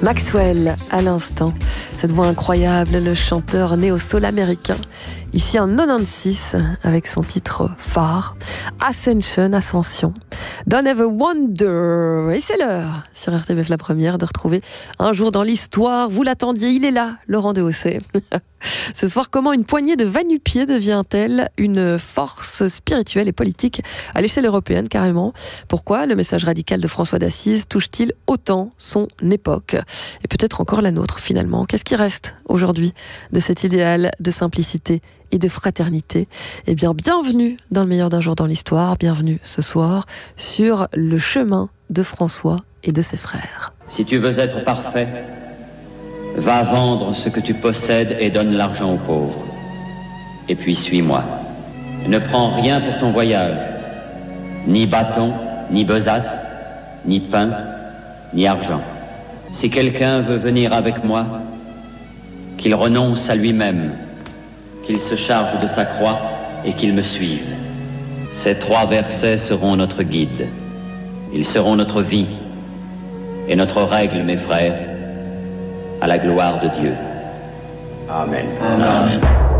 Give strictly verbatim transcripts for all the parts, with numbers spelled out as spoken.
Maxwell, à l'instant. Cette voix incroyable, le chanteur néo-soul américain. Ici en quatre-vingt-seize, avec son titre phare, Ascension, Ascension. Don't Ever Wonder. Et c'est l'heure, sur R T B F La Première, de retrouver Un jour dans l'histoire. Vous l'attendiez, il est là, Laurent Dehaussé. Ce soir, comment une poignée de va-nu-pieds devient-elle une force spirituelle et politique à l'échelle européenne, carrément? Pourquoi le message radical de François d'Assise touche-t-il autant son époque? Et peut-être encore la nôtre, finalement. Qu'est-ce qui reste aujourd'hui de cet idéal de simplicité et de fraternité? Eh bien, bienvenue dans le meilleur d'un jour dans l'histoire. Bienvenue ce soir sur le chemin de François et de ses frères. Si tu veux être parfait, va vendre ce que tu possèdes et donne l'argent aux pauvres. Et puis suis-moi. Ne prends rien pour ton voyage. Ni bâton, ni besace, ni pain, ni argent. Si quelqu'un veut venir avec moi, qu'il renonce à lui-même, qu'il se charge de sa croix et qu'il me suive. Ces trois versets seront notre guide. Ils seront notre vie et notre règle, mes frères, à la gloire de Dieu. Amen. Amen.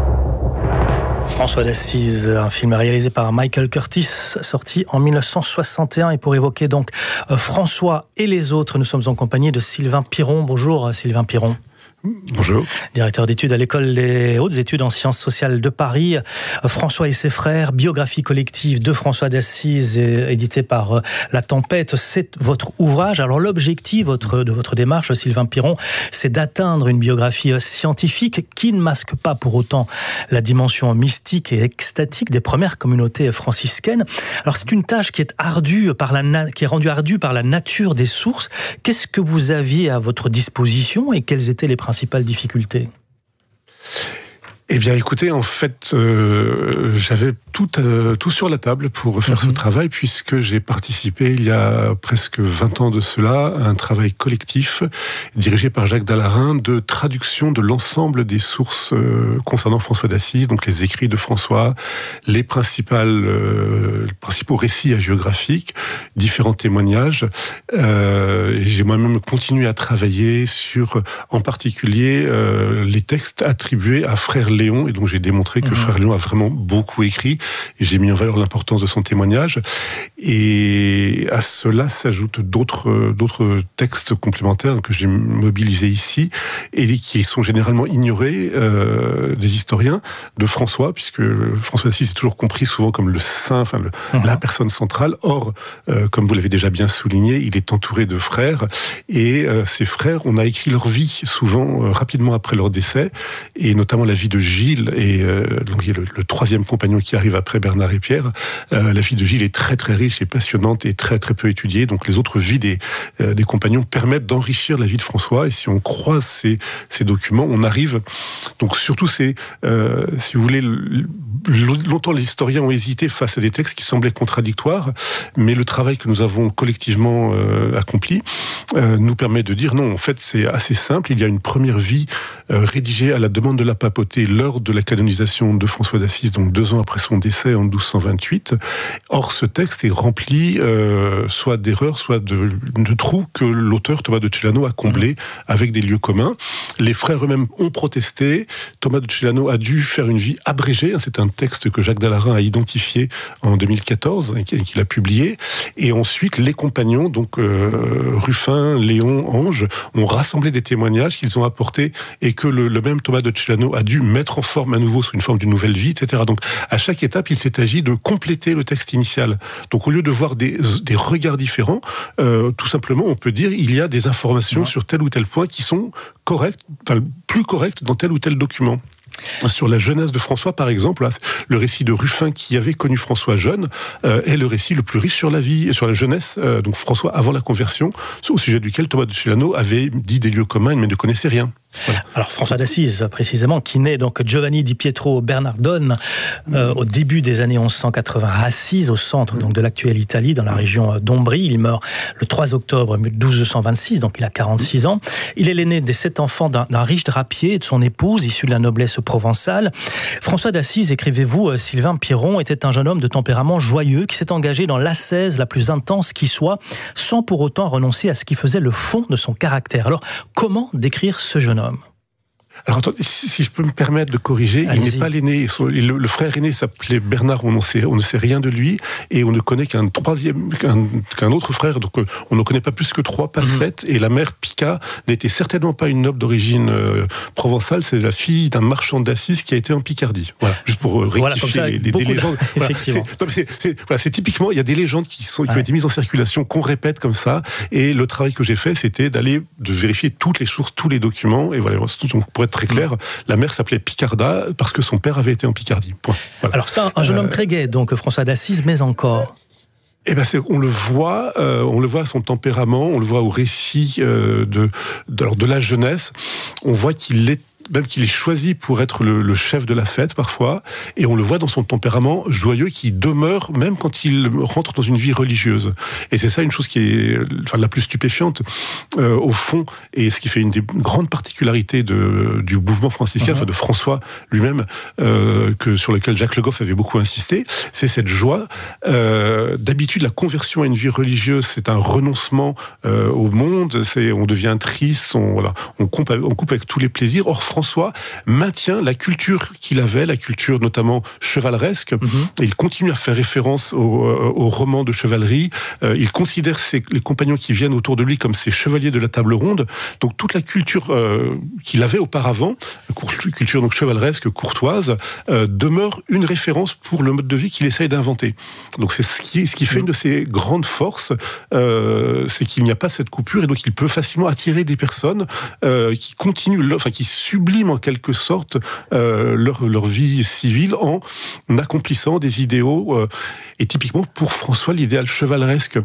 François d'Assise, un film réalisé par Michael Curtis, sorti en mille neuf cent soixante et un. Et pour évoquer donc François et les autres, nous sommes en compagnie de Sylvain Piron. Bonjour Sylvain Piron. Bonjour. Directeur d'études à l'école des hautes études en sciences sociales de Paris. François et ses frères, biographie collective de François d'Assise, édité par La Tempête, c'est votre ouvrage. Alors l'objectif votre, de votre démarche, Sylvain Piron, c'est d'atteindre une biographie scientifique qui ne masque pas pour autant la dimension mystique et extatique des premières communautés franciscaines. Alors c'est une tâche qui est ardue par la, qui est rendue ardue par la nature des sources. Qu'est-ce que vous aviez à votre disposition et quelles étaient les principales difficultés? Eh bien, écoutez, en fait, euh, j'avais tout, euh, tout sur la table pour faire mmh. ce travail, puisque j'ai participé, il y a presque vingt ans de cela, à un travail collectif dirigé par Jacques Dallarin de traduction de l'ensemble des sources euh, concernant François d'Assise, donc les écrits de François, les principales, euh, les principaux récits hagiographiques, différents témoignages. Euh, et j'ai moi-même continué à travailler sur, en particulier, euh, les textes attribués à Frère Léon, et donc j'ai démontré que mmh. Frère Léon a vraiment beaucoup écrit, et j'ai mis en valeur l'importance de son témoignage. Et à cela s'ajoutent d'autres, d'autres textes complémentaires que j'ai mobilisés ici, et qui sont généralement ignorés euh, des historiens de François, puisque François d'Assise est toujours compris souvent comme le saint, enfin le, mmh. la personne centrale. Or, euh, comme vous l'avez déjà bien souligné, il est entouré de frères, et euh, ces frères, on a écrit leur vie souvent euh, rapidement après leur décès, et notamment la vie de Gilles, et euh, donc il y a le, le troisième compagnon qui arrive après Bernard et Pierre. Euh, la vie de Gilles est très très riche et passionnante et très très peu étudiée, donc les autres vies des, euh, des compagnons permettent d'enrichir la vie de François, et si on croise ces, ces documents, on arrive, donc surtout c'est, euh, si vous voulez, longtemps les historiens ont hésité face à des textes qui semblaient contradictoires, mais le travail que nous avons collectivement euh, accompli euh, nous permet de dire non, en fait c'est assez simple, il y a une première vie euh, rédigée à la demande de la papauté lors de la canonisation de François d'Assise, donc deux ans après son décès en douze cent vingt-huit. Or, ce texte est rempli euh, soit d'erreurs, soit de, de trous que l'auteur, Thomas de Celano, a comblés avec des lieux communs. Les frères eux-mêmes ont protesté. Thomas de Celano a dû faire une vie abrégée. C'est un texte que Jacques Dallarin a identifié en deux mille quatorze et qu'il a publié. Et ensuite, les compagnons, donc euh, Ruffin, Léon, Ange, ont rassemblé des témoignages qu'ils ont apportés et que le, le même Thomas de Celano a dû mettre en forme à nouveau sous une forme d'une nouvelle vie, et cetera. Donc, à chaque étape, il s'est agi de compléter le texte initial. Donc, au lieu de voir des, des regards différents, euh, tout simplement, on peut dire il y a des informations ouais. sur tel ou tel point qui sont correctes, enfin, plus correctes dans tel ou tel document. Sur la jeunesse de François, par exemple, le récit de Ruffin qui avait connu François jeune euh, est le récit le plus riche sur la vie, sur la jeunesse. Euh, donc François avant la conversion, au sujet duquel Thomas de Celano avait dit des lieux communs mais ne connaissait rien. Voilà. Alors François d'Assise, précisément, qui naît donc Giovanni di Pietro Bernardone euh, au début des années onze cent quatre-vingts à Assise, au centre donc de l'actuelle Italie, dans la région d'Ombrie. Il meurt le trois octobre douze cent vingt-six, donc il a quarante-six ans. Il est l'aîné des sept enfants d'un, d'un riche drapier et de son épouse, issue de la noblesse provençale. François d'Assise, écrivez-vous, Sylvain Piron, était un jeune homme de tempérament joyeux qui s'est engagé dans l'ascèse la plus intense qui soit, sans pour autant renoncer à ce qui faisait le fond de son caractère. Alors, comment décrire ce jeune homme ? Alors, attendez, si, si je peux me permettre de corriger, Allez-y. Il n'est pas l'aîné. Le, le frère aîné s'appelait Bernard, on, sait, on ne sait rien de lui, et on ne connaît qu'un troisième, qu'un, qu'un autre frère, donc on ne connaît pas plus que trois, pas mmh. sept, et la mère Pica n'était certainement pas une noble d'origine euh, provençale, c'est la fille d'un marchand d'Assise qui a été en Picardie. Voilà, juste pour euh, rectifier voilà, ça, les, les, des légendes. De... Voilà, effectivement. C'est, non, c'est, c'est, voilà, c'est typiquement, il y a des légendes qui, sont, qui ouais. ont été mises en circulation, qu'on répète comme ça, et le travail que j'ai fait, c'était d'aller, de vérifier toutes les sources, tous les documents, et voilà, donc, pour être très clair, mmh. la mère s'appelait Picarda parce que son père avait été en Picardie. Point. Voilà. Alors c'est un, un jeune euh... homme très gai, donc François d'Assise, mais encore. Eh ben c'est, on le voit, euh, on le voit à son tempérament, on le voit au récit euh, de, de, alors de la jeunesse. On voit qu'il est même qu'il est choisi pour être le, le chef de la fête parfois, et on le voit dans son tempérament joyeux qui demeure même quand il rentre dans une vie religieuse. Et c'est ça une chose qui est enfin, la plus stupéfiante euh, au fond, et ce qui fait une des grandes particularités de, du mouvement franciscain, mmh. enfin de François lui-même, euh, que, sur lequel Jacques Le Goff avait beaucoup insisté, c'est cette joie. Euh, d'habitude, la conversion à une vie religieuse, c'est un renoncement euh, au monde, c'est, on devient triste, on, voilà, on, coupe, on coupe avec tous les plaisirs. Or, François maintient la culture qu'il avait, la culture notamment chevaleresque. Mmh. Il continue à faire référence aux, aux romans de chevalerie. Euh, il considère ses, les compagnons qui viennent autour de lui comme ses chevaliers de la table ronde. Donc toute la culture euh, qu'il avait auparavant, culture donc chevaleresque, courtoise, euh, demeure une référence pour le mode de vie qu'il essaye d'inventer. Donc c'est ce qui, ce qui fait mmh. une de ses grandes forces, euh, c'est qu'il n'y a pas cette coupure, et donc il peut facilement attirer des personnes euh, qui continuent, enfin qui subliment en quelque sorte euh, leur, leur vie civile en accomplissant des idéaux. Euh, et typiquement pour François, l'idéal chevaleresque.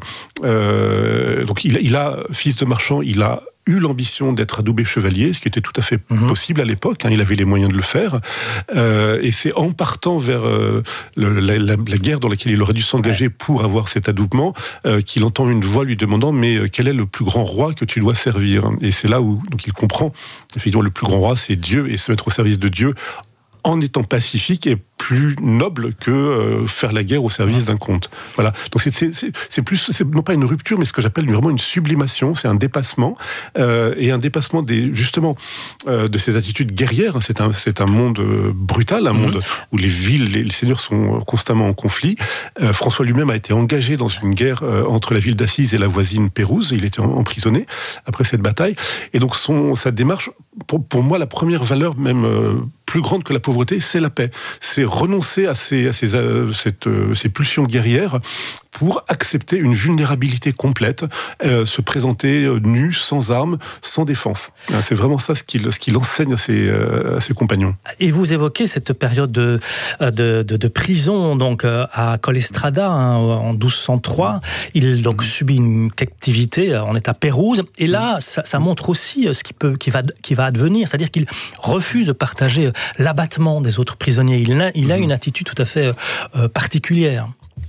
Euh, donc il, il a, fils de marchand, il a eu l'ambition d'être adoubé chevalier, ce qui était tout à fait mmh. possible à l'époque, hein, il avait les moyens de le faire, euh, et c'est en partant vers euh, le, la, la, la guerre dans laquelle il aurait dû s'engager ouais. pour avoir cet adoubement, euh, qu'il entend une voix lui demandant « mais euh, quel est le plus grand roi que tu dois servir ?» Et c'est là où donc, il comprend, effectivement, le plus grand roi, c'est Dieu, et se mettre au service de Dieu en étant pacifique et plus noble que euh, faire la guerre au service d'un comte. Voilà. Donc c'est, c'est, c'est, c'est plus, c'est non pas une rupture, mais ce que j'appelle vraiment une sublimation. C'est un dépassement euh, et un dépassement des justement euh, de ces attitudes guerrières. C'est un, c'est un monde euh, brutal, un mmh. monde où les villes, les, les seigneurs sont constamment en conflit. Euh, François lui-même a été engagé dans une guerre euh, entre la ville d'Assise et la voisine Pérouse. Il était emprisonné après cette bataille. Et donc son, sa démarche, pour, pour moi, la première valeur même euh, plus grande que la pauvreté, c'est la paix. C'est renoncer à ces, à ces, à cette, euh, ces pulsions guerrières pour accepter une vulnérabilité complète, euh, se présenter euh, nu, sans armes, sans défense. Euh, c'est vraiment ça ce qu'il, ce qu'il enseigne à ses, euh, à ses compagnons. Et vous évoquez cette période de, de, de, de prison donc, à Collestrada hein, en douze cent trois. Il donc, subit une captivité, on est à Pérouse, et là, ça, ça montre aussi ce qui, peut, qui, va, qui va advenir, c'est-à-dire qu'il refuse de partager l'abattement des autres prisonniers. Il a, il a une attitude tout à fait euh, particulière.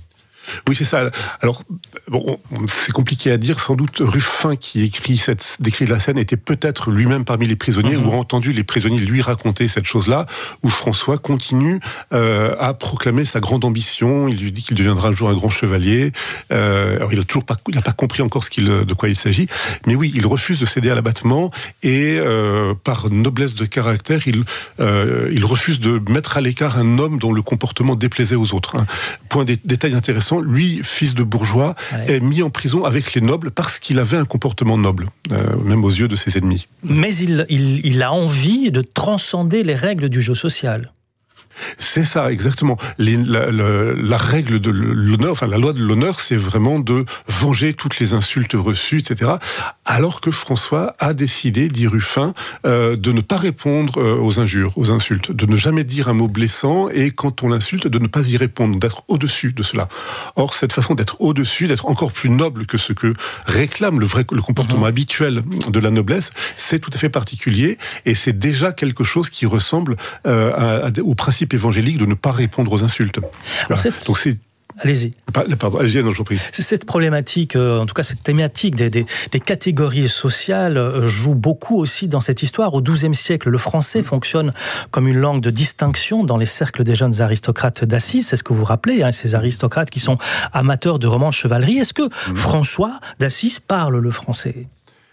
Oui, c'est ça. Alors, bon, c'est compliqué à dire. Sans doute, Ruffin, qui écrit cette, décrit la scène, était peut-être lui-même parmi les prisonniers, mmh. ou a entendu les prisonniers lui raconter cette chose-là, où François continue euh, à proclamer sa grande ambition. Il lui dit qu'il deviendra un jour un grand chevalier. Euh, alors, il n'a toujours pas, il n'a pas compris encore ce qu'il, de quoi il s'agit. Mais oui, il refuse de céder à l'abattement et, euh, par noblesse de caractère, il, euh, il refuse de mettre à l'écart un homme dont le comportement déplaisait aux autres. Un point de détail intéressant. Lui, fils de bourgeois, ouais. est mis en prison avec les nobles parce qu'il avait un comportement noble, euh, même aux yeux de ses ennemis. Mais il, il, il a envie de transcender les règles du jeu social. C'est ça, exactement. Les, la, la, la règle de l'honneur, enfin la loi de l'honneur, c'est vraiment de venger toutes les insultes reçues, et cetera. Alors que François a décidé, dit Ruffin, euh, de ne pas répondre euh, aux injures, aux insultes, de ne jamais dire un mot blessant, et quand on l'insulte, de ne pas y répondre, d'être au-dessus de cela. Or, cette façon d'être au-dessus, d'être encore plus noble que ce que réclame le vrai, le comportement mmh. habituel de la noblesse, c'est tout à fait particulier, et c'est déjà quelque chose qui ressemble euh, à, à, au principe évangélique de ne pas répondre aux insultes. Alors voilà. cette... Donc c'est Allez-y. Pardon, allez-y, non, je vous prie. Cette problématique, en tout cas cette thématique des, des, des catégories sociales joue beaucoup aussi dans cette histoire. Au douzième siècle, le français fonctionne comme une langue de distinction dans les cercles des jeunes aristocrates d'Assise. C'est ce que vous rappelez, hein, ces aristocrates qui sont amateurs de romans de chevalerie. Est-ce que mmh. François d'Assise parle le français ?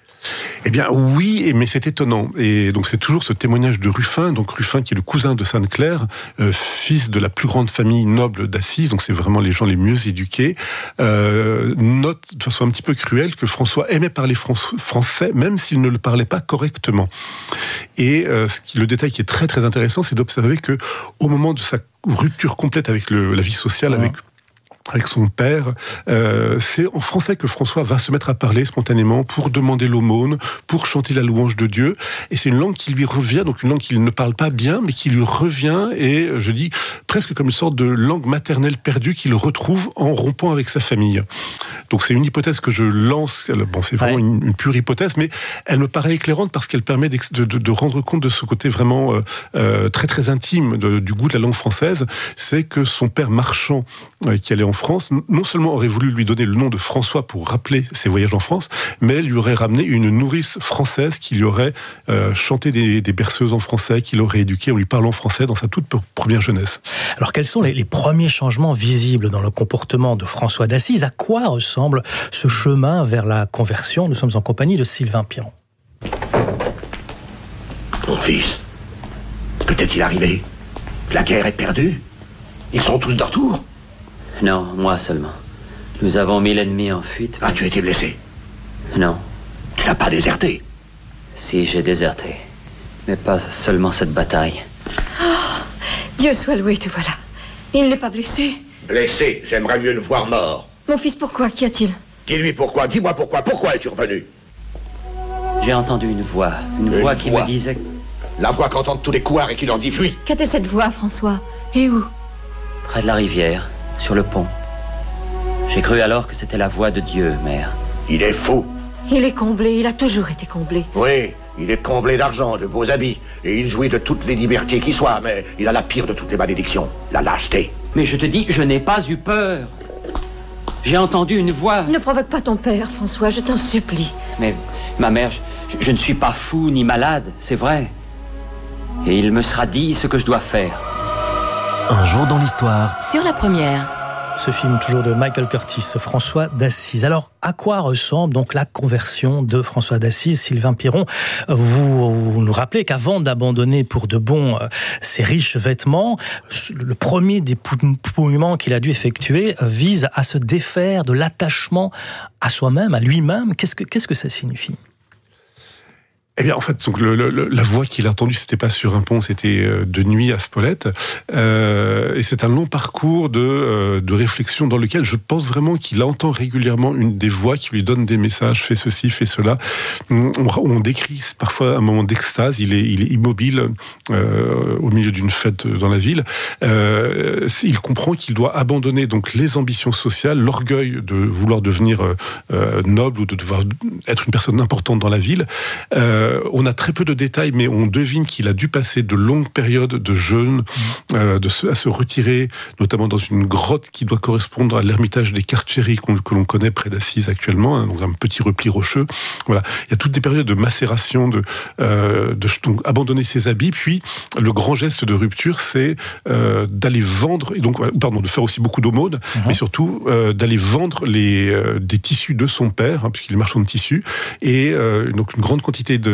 Eh bien oui, mais c'est étonnant. Et donc c'est toujours ce témoignage de Ruffin, donc Ruffin qui est le cousin de Sainte-Claire, euh, fils de la plus grande famille noble d'Assise, donc c'est vraiment les gens les mieux éduqués, euh, note de façon un petit peu cruelle que François aimait parler français, même s'il ne le parlait pas correctement. Et euh, ce qui, le détail qui est très très intéressant, c'est d'observer que au moment de sa rupture complète avec le, la vie sociale, ouais. avec avec son père, euh, c'est en français que François va se mettre à parler spontanément pour demander l'aumône, pour chanter la louange de Dieu. Et c'est une langue qui lui revient, donc une langue qu'il ne parle pas bien, mais qui lui revient, et je dis presque comme une sorte de langue maternelle perdue qu'il retrouve en rompant avec sa famille. Donc c'est une hypothèse que je lance, bon c'est vraiment ouais. une, une pure hypothèse, mais elle me paraît éclairante parce qu'elle permet de, de, de rendre compte de ce côté vraiment euh, euh, très très intime de, du goût de la langue française. C'est que son père marchand, euh, qui allait en France, non seulement aurait voulu lui donner le nom de François pour rappeler ses voyages en France, mais lui aurait ramené une nourrice française qui lui aurait euh, chanté des, des berceuses en français, qui l'aurait éduqué en lui parlant français dans sa toute première jeunesse. Alors quels sont les, les premiers changements visibles dans le comportement de François d'Assise ? À quoi ressemble ce chemin vers la conversion ? Nous sommes en compagnie de Sylvain Piron. Mon fils, que t'est-il arrivé ? La guerre est perdue ? Ils sont tous de retour ? Non, moi seulement. Nous avons mis l'ennemi en fuite. Ah, tu étais blessé ? Non. Tu n'as pas déserté ? Si, j'ai déserté. Mais pas seulement cette bataille. Oh, Dieu soit loué, te voilà. Il n'est pas blessé ? Blessé, j'aimerais mieux le voir mort. Mon fils, pourquoi ? Qu'y a-t-il ? Dis-lui pourquoi, dis-moi pourquoi, pourquoi es-tu revenu ? J'ai entendu une voix, une, une voix qui voix. me disait... La voix qu'entendent tous les couards et qui leur dit fuis. Qu'était cette voix, François ? Et où ? Près de la rivière, sur le pont. J'ai cru alors que c'était la voix de Dieu, mère. Il est fou. Il est comblé, il a toujours été comblé. Oui, il est comblé d'argent, de beaux habits, et il jouit de toutes les libertés qui soient, mais il a la pire de toutes les malédictions, la lâcheté. Mais je te dis, je n'ai pas eu peur. J'ai entendu une voix. Ne provoque pas ton père, François, je t'en supplie. Mais, ma mère, je, je ne suis pas fou ni malade, c'est vrai. Et il me sera dit ce que je dois faire. Un jour dans l'histoire. Sur la première. Ce film toujours de Michael Curtis, François d'Assise. Alors, à quoi ressemble donc la conversion de François d'Assise ? Sylvain Piron, vous, vous nous rappelez qu'avant d'abandonner pour de bon euh, ses riches vêtements, le premier dépouillement qu'il a dû effectuer vise à se défaire de l'attachement à soi-même, à lui-même. Qu'est-ce que, qu'est-ce que ça signifie ? Eh bien, en fait, donc le, le, la voix qu'il a entendue, c'était pas sur un pont, c'était de nuit à Spolète. Euh, et c'est un long parcours de, euh, de réflexion dans lequel je pense vraiment qu'il entend régulièrement une des voix qui lui donne des messages, fais ceci, fais cela. On, on décrit parfois un moment d'extase, il est, il est immobile euh, au milieu d'une fête dans la ville. Euh, il comprend qu'il doit abandonner donc les ambitions sociales, l'orgueil de vouloir devenir euh, noble ou de devoir être une personne importante dans la ville. Euh, on a très peu de détails, mais on devine qu'il a dû passer de longues périodes de jeûne, euh, de se, à se retirer, notamment dans une grotte qui doit correspondre à l'ermitage des Carceri que l'on connaît près d'Assise actuellement, hein, donc un petit repli rocheux. Voilà, il y a toutes des périodes de macération, de, euh, de donc, abandonner ses habits, puis le grand geste de rupture, c'est euh, d'aller vendre, et donc pardon, de faire aussi beaucoup d'aumônes, mmh. mais surtout euh, d'aller vendre les euh, des tissus de son père, hein, puisqu'il est marchand de tissus, et euh, donc une grande quantité de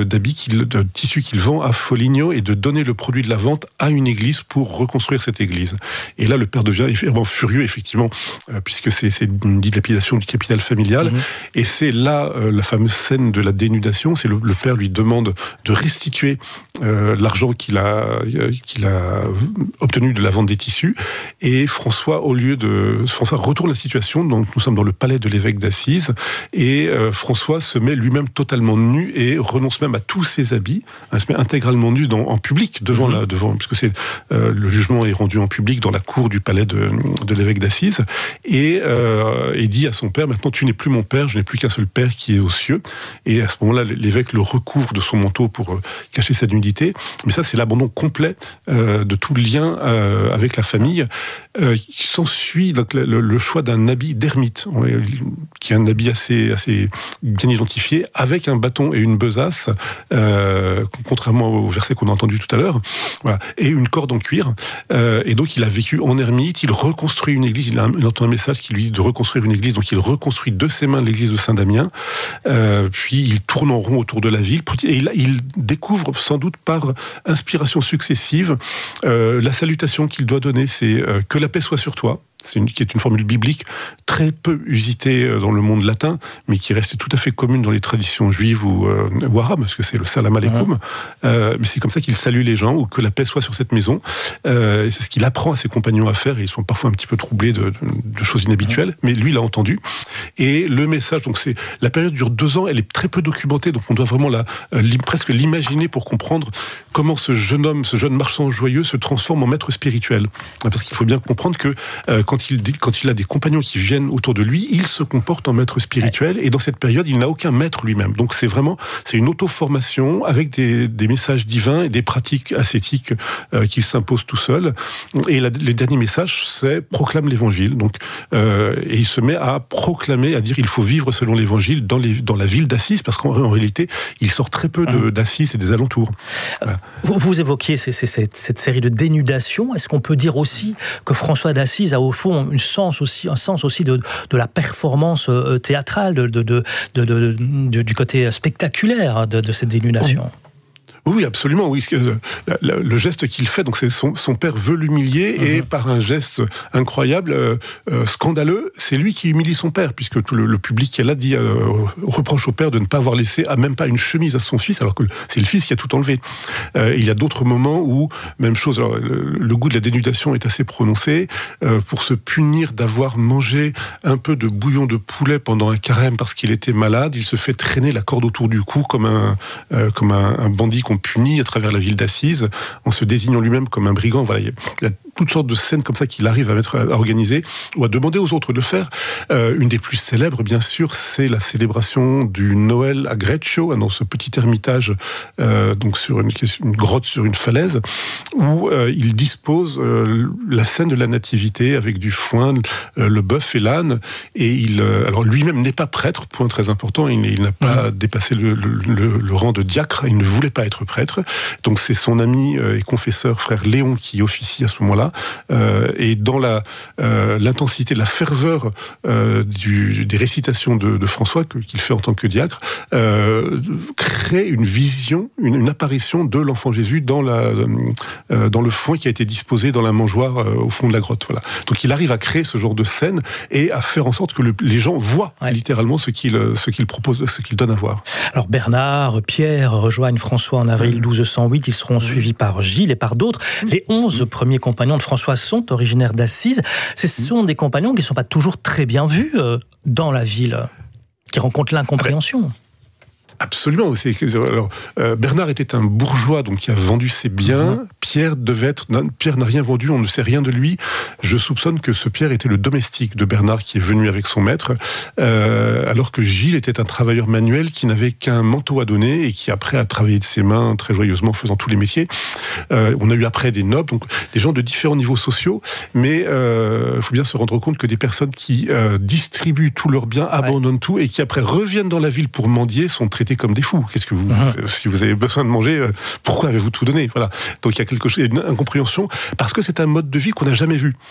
d'habits, qu'il, de tissus qu'il vend à Foligno et de donner le produit de la vente à une église pour reconstruire cette église. Et là, le père devient vraiment furieux, effectivement, euh, puisque c'est, c'est une dilapidation du capital familial. Mmh. Et c'est là euh, la fameuse scène de la dénudation. C'est le, le père lui demande de restituer euh, l'argent qu'il a, euh, qu'il a obtenu de la vente des tissus. Et François, au lieu de... François retourne la situation. Donc, nous sommes dans le palais de l'évêque d'Assise. Et euh, François se met lui-même totalement nu et renonce même à tous ses habits. Il se met intégralement nu dans, en public, devant mmh. la, devant, puisque c'est, euh, le jugement est rendu en public dans la cour du palais de, de l'évêque d'Assise. Et, euh, et dit à son père, maintenant tu n'es plus mon père, je n'ai plus qu'un seul père qui est aux cieux. Et à ce moment-là, l'évêque le recouvre de son manteau pour cacher sa nudité. Mais ça, c'est l'abandon complet euh, de tout lien euh, avec la famille. Euh, qui s'ensuit donc, le, le choix d'un habit d'ermite, qui est un habit assez, assez bien identifié, avec un bâton et une besace, euh, contrairement au verset qu'on a entendu tout à l'heure, voilà, et une corde en cuir. Euh, et donc, il a vécu en ermite, il reconstruit une église, il, a, il entend un message qui lui dit de reconstruire une église, donc il reconstruit de ses mains l'église de Saint-Damien, euh, puis il tourne en rond autour de la ville, et il, il découvre sans doute par inspiration successive euh, la salutation qu'il doit donner, c'est euh, que la paix soit sur toi. C'est une, qui est une formule biblique très peu usitée dans le monde latin, mais qui reste tout à fait commune dans les traditions juives ou, euh, ou arabes, parce que c'est le salam aleikum. Mmh. Euh, mais c'est comme ça qu'il salue les gens, ou que la paix soit sur cette maison. Euh, c'est ce qu'il apprend à ses compagnons à faire, et ils sont parfois un petit peu troublés de, de, de choses inhabituelles, mmh. mais lui l'a entendu. Et le message, donc c'est la période dure deux ans, elle est très peu documentée, donc on doit vraiment la, euh, presque l'imaginer pour comprendre comment ce jeune homme, ce jeune marchand joyeux se transforme en maître spirituel. Parce qu'il faut bien comprendre que euh, Quand il, quand il a des compagnons qui viennent autour de lui, il se comporte en maître spirituel, et dans cette période, il n'a aucun maître lui-même. Donc c'est vraiment, c'est une auto-formation avec des, des messages divins et des pratiques ascétiques euh, qu'il s'impose tout seul. Et la, le dernier message, c'est proclame l'évangile. Donc, euh, et il se met à proclamer, à dire il faut vivre selon l'évangile dans, les, dans la ville d'Assise, parce qu'en en réalité, il sort très peu de, d'Assise et des alentours. Voilà. Vous, vous évoquiez ces, ces, cette, cette série de dénudations. Est-ce qu'on peut dire aussi que François d'Assise a au fond un sens aussi, un sens aussi de, de la performance théâtrale, de, de, de, de, de, de, du côté spectaculaire de, de cette dénudation? Oui, absolument. Oui, le, le, le geste qu'il fait, donc c'est son, son père veut l'humilier, mmh. et par un geste incroyable, euh, euh, scandaleux, c'est lui qui humilie son père, puisque tout le, le public qui est là dit euh, reproche au père de ne pas avoir laissé à même pas une chemise à son fils, alors que c'est le fils qui a tout enlevé. Euh, il y a d'autres moments où même chose. Alors, le, le goût de la dénudation est assez prononcé. Euh, pour se punir d'avoir mangé un peu de bouillon de poulet pendant un carême parce qu'il était malade, il se fait traîner la corde autour du cou comme un euh, comme un, un bandit qu'on puni à travers la ville d'Assise, en se désignant lui-même comme un brigand. Voilà, il y a toutes sortes de scènes comme ça qu'il arrive à mettre à organiser ou à demander aux autres de faire. Euh, une des plus célèbres, bien sûr, c'est la célébration du Noël à Greccio, dans ce petit ermitage, euh, donc sur une, une grotte sur une falaise, où euh, il dispose euh, la scène de la nativité avec du foin, euh, le bœuf et l'âne. Et il, euh, alors lui-même n'est pas prêtre, point très important. Il, il n'a pas mmh. dépassé le, le, le, le rang de diacre. Il ne voulait pas être prêtre. Donc c'est son ami et confesseur frère Léon qui officie à ce moment-là. Euh, et dans la, euh, l'intensité, la ferveur euh, du, des récitations de, de François, que, qu'il fait en tant que diacre, euh, crée une vision, une, une apparition de l'enfant Jésus dans, la, euh, dans le foin qui a été disposé dans la mangeoire euh, au fond de la grotte. Voilà. Donc il arrive à créer ce genre de scène et à faire en sorte que le, les gens voient ouais. littéralement ce qu'il, ce qu'il propose, ce qu'il donne à voir. Alors Bernard, Pierre rejoignent François en avril douze cent huit, ils seront suivis par Gilles et par d'autres. Les onze premiers compagnons de François sont originaires d'Assise. Ce sont des compagnons qui ne sont pas toujours très bien vus euh, dans la ville, qui rencontrent l'incompréhension. Absolument. C'est, alors, euh, Bernard était un bourgeois, donc qui a vendu ses biens. Mmh. Pierre devait être. Non, Pierre n'a rien vendu, on ne sait rien de lui. Je soupçonne que ce Pierre était le domestique de Bernard qui est venu avec son maître, euh, alors que Gilles était un travailleur manuel qui n'avait qu'un manteau à donner et qui après a travaillé de ses mains très joyeusement, faisant tous les métiers. Euh, on a eu après des nobles, donc des gens de différents niveaux sociaux, mais il euh, faut bien se rendre compte que des personnes qui euh, distribuent tous leurs biens, abandonnent ouais. tout et qui après reviennent dans la ville pour mendier sont traités comme des fous. Qu'est-ce que vous, mmh. si vous avez besoin de manger, pourquoi avez-vous tout donné? Voilà. Donc il y a quelque chose, il y a une incompréhension parce que c'est un mode de vie qu'on n'a jamais vu.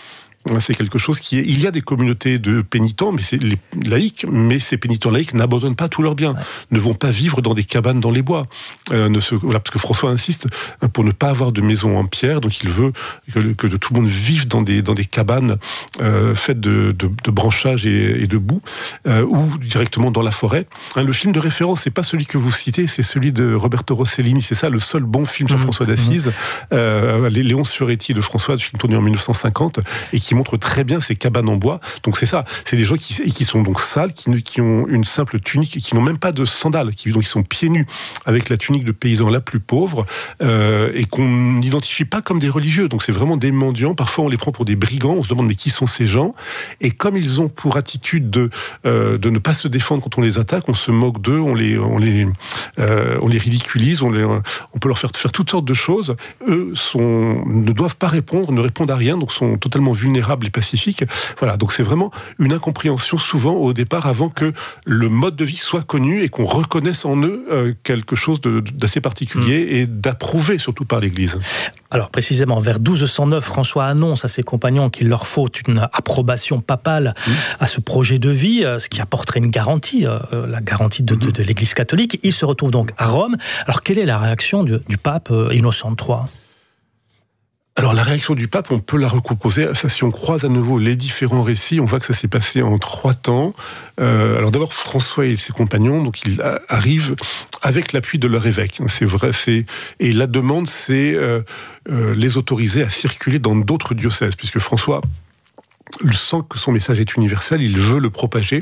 C'est quelque chose qui est... Il y a des communautés de pénitents, mais c'est les laïcs, mais ces pénitents laïcs n'abandonnent pas tous leurs biens, ouais. ne vont pas vivre dans des cabanes dans les bois. Euh, ne se... voilà, parce que François insiste pour ne pas avoir de maison en pierre, donc il veut que, que tout le monde vive dans des, dans des cabanes euh, faites de, de, de branchages et, et de boue, euh, ou directement dans la forêt. Hein, le film de référence, c'est pas celui que vous citez, c'est celui de Roberto Rossellini, c'est ça le seul bon film sur mmh. François d'Assise, mmh. euh, les Léonce Fioretti de François, film tourné en mille neuf cent cinquante, et qui montre très bien ces cabanes en bois. Donc c'est ça, c'est des gens qui, qui sont donc sales, qui, qui ont une simple tunique, qui n'ont même pas de sandales, qui, donc ils sont pieds nus, avec la tunique de paysan la plus pauvre, euh, et qu'on n'identifie pas comme des religieux. Donc c'est vraiment des mendiants, parfois on les prend pour des brigands, on se demande mais qui sont ces gens, et comme ils ont pour attitude de, euh, de ne pas se défendre quand on les attaque, on se moque d'eux, on les, on les, euh, on les ridiculise, on, les, on peut leur faire faire toutes sortes de choses. Eux sont, ne doivent pas répondre, ne répondent à rien, donc sont totalement vulnérables et pacifiques. Voilà, donc c'est vraiment une incompréhension souvent au départ, avant que le mode de vie soit connu et qu'on reconnaisse en eux euh, quelque chose de, d'assez particulier mmh. et d'approuvé surtout par l'Église. Alors précisément, vers douze cent neuf, François annonce à ses compagnons qu'il leur faut une approbation papale mmh. à ce projet de vie, ce qui apporterait une garantie, euh, la garantie de, de, de l'Église catholique. Il se retrouve donc à Rome. Alors quelle est la réaction du, du pape euh, Innocent trois ? Alors la réaction du pape, on peut la recomposer. Ça, si on croise à nouveau les différents récits, on voit que ça s'est passé en trois temps. Euh, alors d'abord François et ses compagnons, donc ils arrivent avec l'appui de leur évêque. C'est vrai, c'est et la demande, c'est euh, euh, les autoriser à circuler dans d'autres diocèses, puisque François il sent que son message est universel, il veut le propager.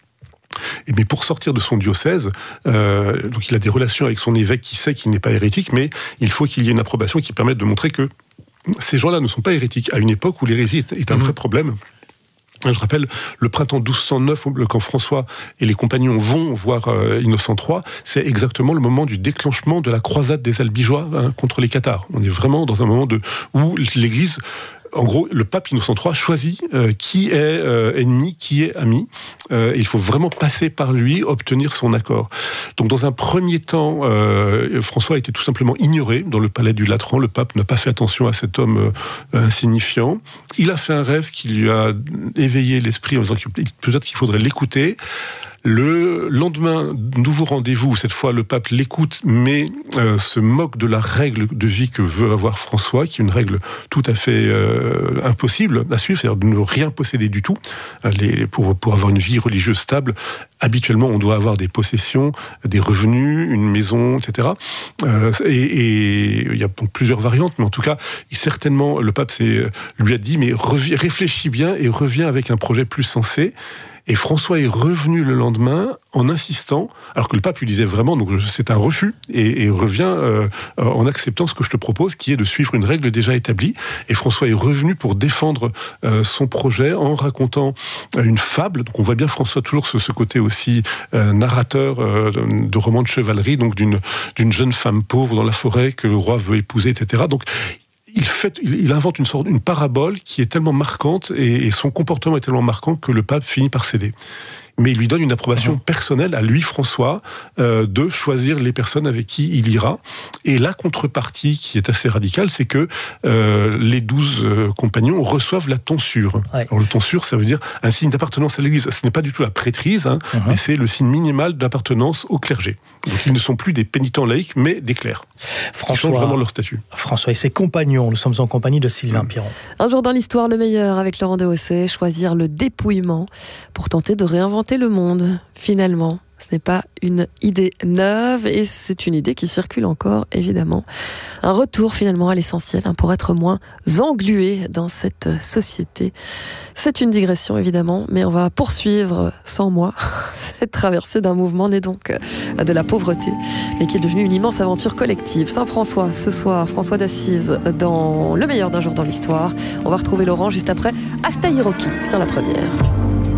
Et mais pour sortir de son diocèse, euh, donc il a des relations avec son évêque qui sait qu'il n'est pas hérétique, mais il faut qu'il y ait une approbation qui permette de montrer que ces gens-là ne sont pas hérétiques, à une époque où l'hérésie est un vrai problème. Je rappelle, le printemps douze cent neuf, quand François et les compagnons vont voir euh, Innocent trois, c'est exactement le moment du déclenchement de la croisade des Albigeois hein, contre les Cathares. On est vraiment dans un moment de, où l'Église... En gros, le pape Innocent trois choisit euh, qui est euh, ennemi, qui est ami. Euh, et il faut vraiment passer par lui, obtenir son accord. Donc, dans un premier temps, euh, François a été tout simplement ignoré dans le palais du Latran. Le pape n'a pas fait attention à cet homme euh, insignifiant. Il a fait un rêve qui lui a éveillé l'esprit en disant que peut-être qu'il faudrait l'écouter. Le lendemain, nouveau rendez-vous, cette fois le pape l'écoute, mais euh, se moque de la règle de vie que veut avoir François, qui est une règle tout à fait euh, impossible à suivre, c'est-à-dire de ne rien posséder du tout. Les, pour, pour avoir une vie religieuse stable, habituellement on doit avoir des possessions, des revenus, une maison, et cetera. Euh, et, et il y a donc plusieurs variantes, mais en tout cas, certainement le pape lui a dit, mais revi, réfléchis bien et reviens avec un projet plus sensé. Et François est revenu le lendemain en insistant, alors que le pape lui disait vraiment, donc c'est un refus, et, et revient euh, en acceptant ce que je te propose, qui est de suivre une règle déjà établie. Et François est revenu pour défendre euh, son projet en racontant euh, une fable. Donc on voit bien François toujours ce, ce côté aussi euh, narrateur euh, de romans de chevalerie, donc d'une, d'une jeune femme pauvre dans la forêt que le roi veut épouser, et cetera. Donc Il, fait, il invente une sorte, une parabole qui est tellement marquante et, et son comportement est tellement marquant que le pape finit par céder. Mais il lui donne une approbation mmh. personnelle à lui, François, euh, de choisir les personnes avec qui il ira. Et la contrepartie, qui est assez radicale, c'est que euh, les douze euh, compagnons reçoivent la tonsure. Ouais. Alors, le tonsure, ça veut dire un signe d'appartenance à l'Église. Ce n'est pas du tout la prêtrise, hein, mmh. mais c'est le signe minimal d'appartenance au clergé. Donc, ils ne sont plus des pénitents laïcs, mais des clercs. François, ils changent vraiment leur statut. François et ses compagnons, nous sommes en compagnie de Sylvain mmh. Piron. Un jour dans l'histoire, le meilleur avec Laurent Dehaussé, choisir le dépouillement pour tenter de réinventer le monde. Finalement, ce n'est pas une idée neuve et c'est une idée qui circule encore, évidemment. Un retour finalement à l'essentiel hein, pour être moins englué dans cette société. C'est une digression évidemment, mais on va poursuivre sans moi cette traversée d'un mouvement né donc de la pauvreté, mais qui est devenu une immense aventure collective. Saint-François, ce soir, François d'Assise dans Le meilleur d'un jour dans l'histoire. On va retrouver Laurent juste après Asta Hiroki sur la première.